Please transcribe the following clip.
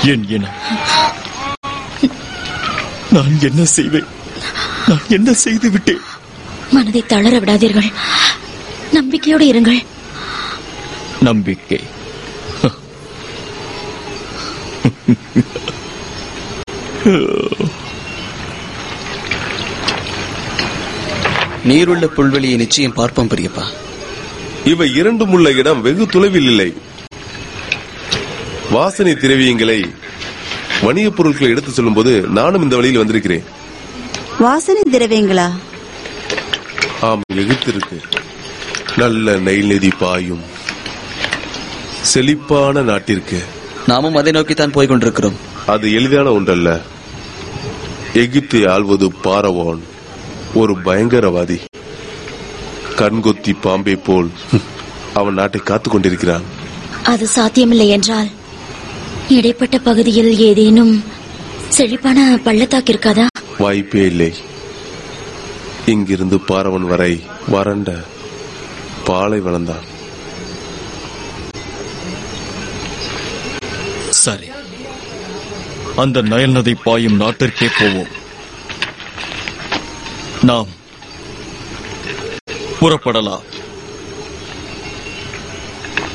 என் இனம். நான் என்ன செய்வேன்? நான் என்ன செய்து விட்டேன்? மனதை தளர விடாதீர்கள். நம்பிக்கையோடு இருங்கள். நம்பிக்கை? நீருள்ள புல்வெளியை நிச்சயம் பார்ப்போம் பெரியப்பா. இவை இரண்டும் உள்ள இடம் வெகு தொலைவில் இல்லை. வாசனை திரவியங்களை வணிகப் பொருட்களை எடுத்து செல்லும் போது நானும் இந்த வழியில் வந்திருக்கிறேன். வாசனை திரவியங்களா? ஆம், எகிப்திற்கு நல்ல நைல் நதி பாயும் செழிப்பான நாட்டிற்கு. நாமும் அதை நோக்கித்தான் போய் கொண்டிருக்கிறோம். அது எளிதான ஒன்றல்ல. எகிப்தை ஆள்வது பாரவான், ஒரு பயங்கரவாதி. கண்கொத்தி பாம்பை போல் அவன் நாட்டை காத்துக் கொண்டிருக்கிறான். அது சாத்தியமில்லை என்றால் இடைப்பட்ட பகுதியில் ஏதேனும் செழிப்பான பள்ளத்தாக்கு இருக்காதா? வாய்ப்பே இல்லை. இங்கிருந்து பாரவன் வரை வறண்ட பாலைவனம்தான். சரி, அந்த நைல் நதி பாயும் நாட்டிற்கே போவோம். நாம் புறப்படலாம்.